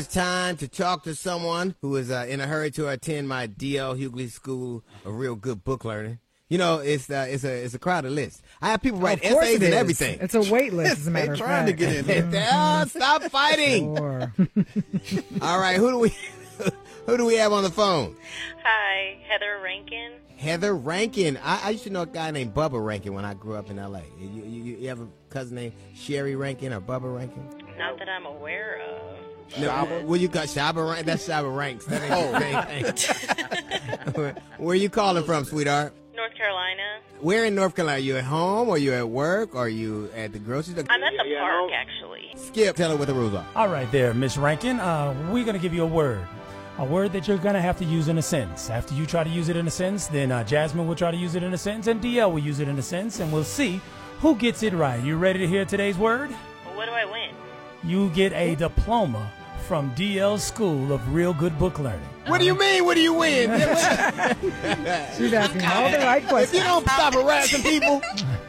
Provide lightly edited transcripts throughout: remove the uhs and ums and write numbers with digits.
It's time to talk to someone who is in a hurry to attend my D.L. Hughley School of Real Good Book Learning. You know, it's a crowded list. I have people write essays and everything. It's a wait list, as a matter of fact. Trying to get in there. Oh, stop fighting. Sure. All right, who do we have on the phone? Hi, Heather Rankin. Heather Rankin. I used to know a guy named Bubba Rankin when I grew up in L.A. You have a cousin named Sherry Rankin or Bubba Rankin? Not that I'm aware of. No, well, you got Shabba Ranks. That's Shabba Ranks. That ain't the same thing. Where you calling from, sweetheart? North Carolina. Where in North Carolina? Are you at home, or are you at work, or are you at the grocery store? I'm at the park, actually. Skip, tell her what the rules are. All right there, Miss Rankin. We're going to give you a word that you're going to have to use in a sentence. After you try to use it in a sentence, then Jasmine will try to use it in a sentence, and DL will use it in a sentence, and we'll see who gets it right. You ready to hear today's word? Well, what do I win? You get a diploma from DL's School of Real Good Book Learning. What do you mean? What do you win? She's asking all the right questions. If you don't stop harassing people.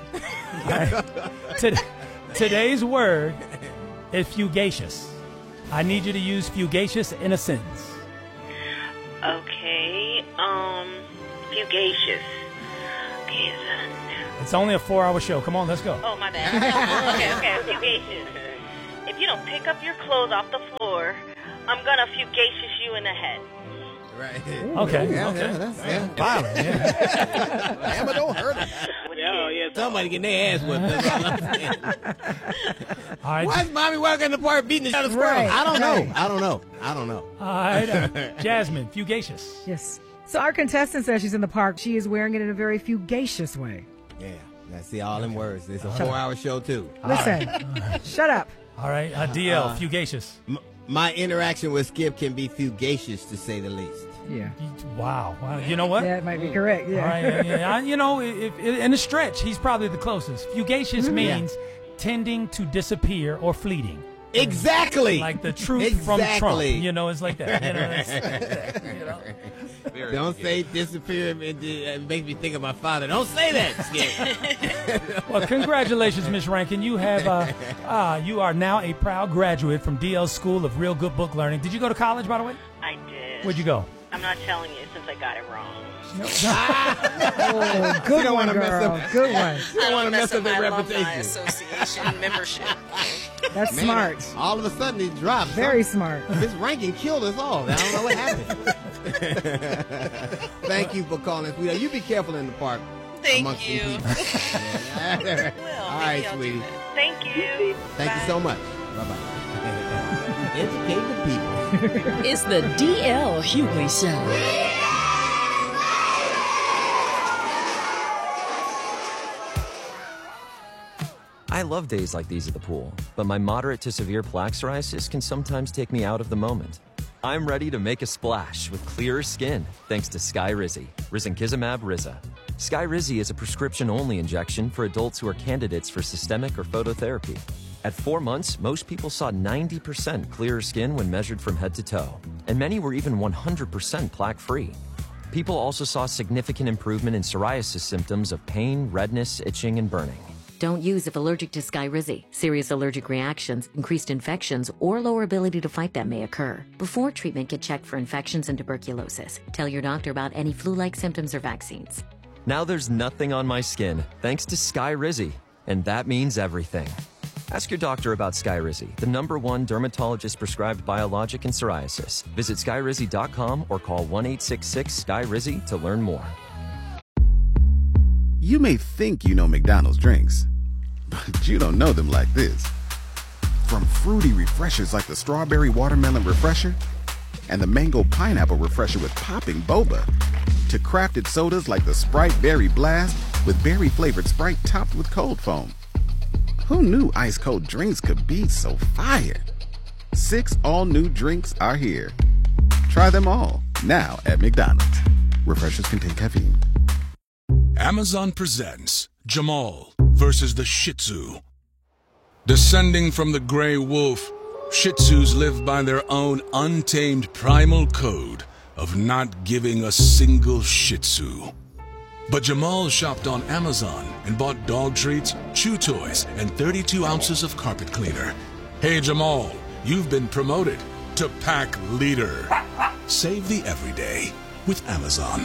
Today's word is fugacious. I need you to use fugacious in a sentence. Okay, fugacious. Okay, it's only a 4-hour show. Come on, let's go. Oh, my bad. Okay, fugacious. If you don't pick up your clothes off the floor, I'm gonna fugacious you in the head. Right. Okay. Yeah. Violent. Yeah. Damn, but don't hurt him. Somebody getting their ass whipped. That's all I'm saying. All right. Why is mommy walking in the park beating the shit out of squirrel? Right. I don't know. All right. Jasmine, fugacious. Yes. So our contestant says she's in the park. She is wearing it in a very fugacious way. Yeah. Let's see all them words. It's a 4-hour show, too. Listen. Shut up. All right. DL, fugacious. My interaction with Skip can be fugacious, to say the least. Yeah. Wow. You know what? Yeah, it might be correct. Yeah. All right. Yeah. You know, if in a stretch, he's probably the closest. Fugacious means tending to disappear or fleeting. Exactly. Like the truth from Trump. You know, it's like that. You know, Don't say disappear. It makes me think of my father. Don't say that, Skip. Well, congratulations, Miss Rankin. You have you are now a proud graduate from DL School of Real Good Book Learning. Did you go to college, by the way? I did. Where'd you go? I'm not telling you since I got it wrong. Oh, good one, girl. Good one. You don't want to mess up their reputation. Association membership. That's smart. All of a sudden, he dropped. Very smart. This ranking killed us all. I don't know what happened. Thank you for calling, sweetheart. You be careful in the park. Thank amongst you. some people. Yeah. All right, sweetie. Thank you. Thank you so much. Bye-bye. Educate the people. It's the D.L. Hughley Show. I love days like these at the pool, but my moderate to severe plaque psoriasis can sometimes take me out of the moment. I'm ready to make a splash with clearer skin thanks to Skyrizi, Risankizumab Riza. Skyrizi is a prescription-only injection for adults who are candidates for systemic or phototherapy. At 4 months, most people saw 90% clearer skin when measured from head to toe, and many were even 100% plaque-free. People also saw significant improvement in psoriasis symptoms of pain, redness, itching, and burning. Don't use if allergic to Skyrizi. Serious allergic reactions, increased infections, or lower ability to fight them may occur. Before treatment, get checked for infections and tuberculosis. Tell your doctor about any flu-like symptoms or vaccines. Now there's nothing on my skin thanks to Skyrizi, and that means everything. Ask your doctor about Skyrizi, the #1 dermatologist-prescribed biologic in psoriasis. Visit Skyrizi.com or call 1-866-SKYRIZI to learn more. You may think you know McDonald's drinks, but you don't know them like this. From fruity refreshers like the Strawberry Watermelon Refresher and the Mango Pineapple Refresher with popping boba, to crafted sodas like the Sprite Berry Blast with berry-flavored Sprite topped with cold foam. Who knew ice-cold drinks could be so fire? 6 all-new drinks are here. Try them all, now at McDonald's. Refreshers contain caffeine. Amazon presents Jamal versus the Shih Tzu. Descending from the gray wolf, Shih Tzus live by their own untamed primal code of not giving a single Shih Tzu. But Jamal shopped on Amazon and bought dog treats, chew toys, and 32 ounces of carpet cleaner. Hey Jamal, you've been promoted. to pack leader. Save the everyday with Amazon.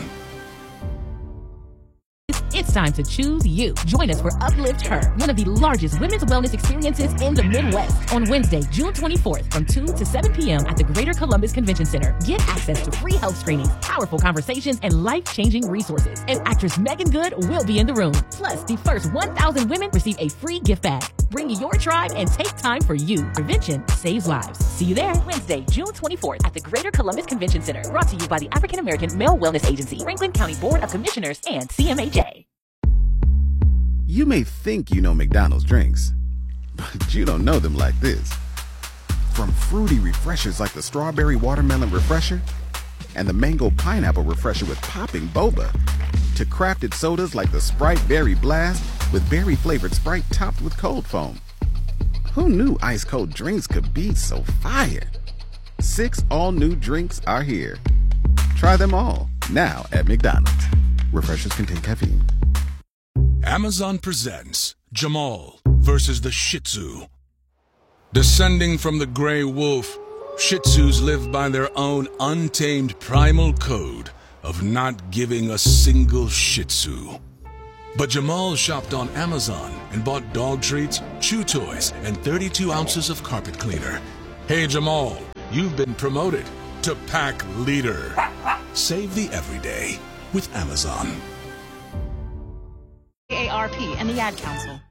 It's time to choose you. Join us for Uplift Her, one of the largest women's wellness experiences in the Midwest, on Wednesday, June 24th from 2 to 7 p.m. at the Greater Columbus Convention Center. Get access to free health screenings, powerful conversations, and life-changing resources. And actress Megan Good will be in the room. Plus, the first 1,000 women receive a free gift bag. Bring your tribe and take time for you. Prevention saves lives. See you there Wednesday, June 24th at the Greater Columbus Convention Center. Brought to you by the African American Male Wellness Agency, Franklin County Board of Commissioners, and CMAJ. You may think you know McDonald's drinks, but you don't know them like this. From fruity refreshers like the Strawberry Watermelon Refresher and the Mango Pineapple Refresher with popping boba, to crafted sodas like the Sprite Berry Blast with berry-flavored Sprite topped with cold foam. Who knew ice-cold drinks could be so fire? 6 all-new drinks are here. Try them all, now at McDonald's. Refreshers contain caffeine. Amazon presents Jamal versus the Shih Tzu. Descending from the gray wolf, Shih Tzus live by their own untamed primal code of not giving a single Shih Tzu. But Jamal shopped on Amazon and bought dog treats, chew toys, and 32 ounces of carpet cleaner. Hey Jamal, you've been promoted to pack leader. Save the everyday with Amazon. AARP and the Ad Council.